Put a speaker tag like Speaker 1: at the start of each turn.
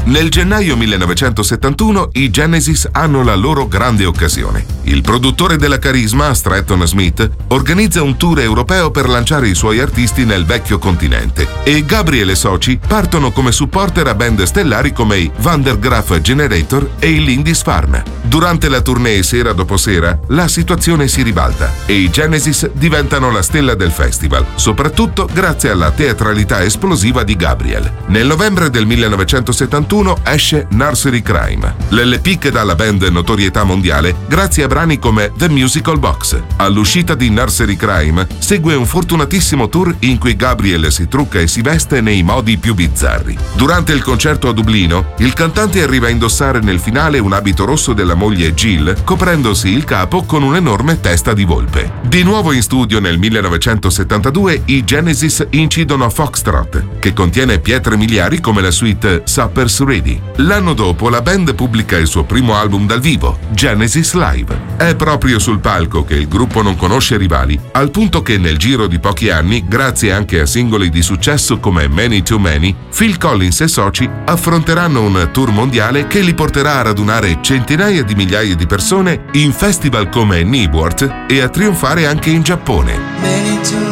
Speaker 1: Nel gennaio 1971 i Genesis hanno la loro grande occasione. Il produttore della Carisma, Stratton Smith, organizza un tour europeo per lanciare i suoi artisti nel vecchio continente e Gabriel e soci partono come supporter a band stellari come i Van der Graaf Generator e i Lindisfarne. Durante la tournée sera dopo sera, la situazione si ribalta e i Genesis diventano la stella del festival, soprattutto grazie alla teatralità esplosiva di Gabriel. Nel novembre del 1971 esce Nursery Crime, l'LP che dà alla band notorietà mondiale grazie a brani come The Musical Box. All'uscita di Nursery Crime segue un fortunatissimo tour in cui Gabriel si trucca e si veste nei modi più bizzarri. Durante il concerto a Dublino, il cantante arriva a indossare nel finale un abito rosso della moglie Jill, coprendosi il capo con un'enorme testa di volpe. Di nuovo in studio nel 1972, i Genesis incidono Foxtrot, che contiene pietre miliari come la suite Supper's Ready. L'anno dopo la band pubblica il suo primo album dal vivo, Genesis Live. È proprio sul palco che il gruppo non conosce rivali, al punto che nel giro di pochi anni, grazie anche a singoli di successo come Many Too Many, Phil Collins e soci affronteranno un tour mondiale che li porterà a radunare centinaia di migliaia di persone in festival come Newport e a trionfare anche in Giappone.